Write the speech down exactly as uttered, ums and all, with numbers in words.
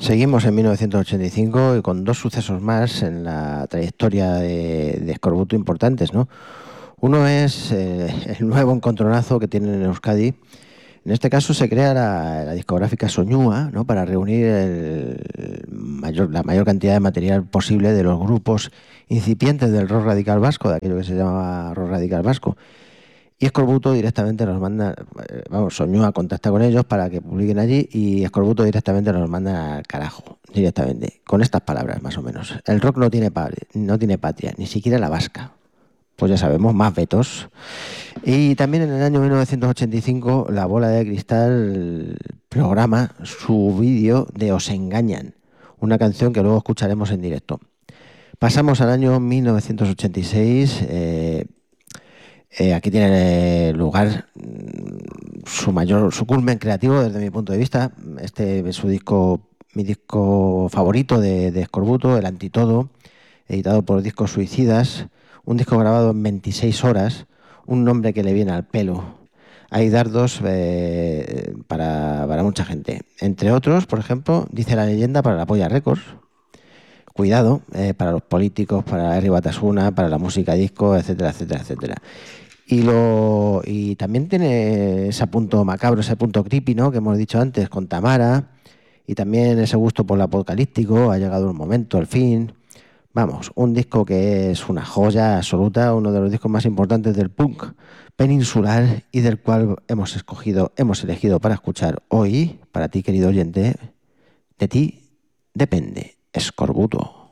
Seguimos en mil novecientos ochenta y cinco y con dos sucesos más en la trayectoria de, de Eskorbuto importantes, ¿no? Uno es eh, el nuevo encontronazo que tienen en Euskadi. En este caso se crea la, la discográfica Soñúa, ¿no? Para reunir el mayor, la mayor cantidad de material posible de los grupos incipientes del rock radical vasco, de aquello que se llamaba rock radical vasco. Y Eskorbuto directamente nos manda, eh, vamos, Soñúa contacta con ellos para que publiquen allí y Eskorbuto directamente nos manda al carajo, directamente, con estas palabras más o menos. El rock no tiene, pa- no tiene patria, ni siquiera la vasca. Pues ya sabemos, más vetos. Y también en el año mil novecientos ochenta y cinco la Bola de Cristal programa su vídeo de Os Engañan, una canción que luego escucharemos en directo. Pasamos al año mil novecientos ochenta y seis. Eh, eh, aquí tiene lugar mm, su mayor, su culmen creativo desde mi punto de vista. Este es su disco, mi disco favorito de, de Eskorbuto, El Antitodo, editado por Discos Suicidas. Un disco grabado en veintiséis horas, un nombre que le viene al pelo. Hay dardos eh, para, para mucha gente. Entre otros, por ejemplo, dice la leyenda para la Polla Records. Cuidado, eh, para los políticos, para Herri Batasuna, para la música disco, etcétera, etcétera, etcétera. Y, lo, y también tiene ese punto macabro, ese punto creepy, ¿no? Que hemos dicho antes, con Tamara. Y también ese gusto por lo apocalíptico, ha llegado un momento, al fin. Vamos, un disco que es una joya absoluta, uno de los discos más importantes del punk peninsular y del cual hemos escogido, hemos elegido para escuchar hoy, para ti, querido oyente, de ti depende, Eskorbuto.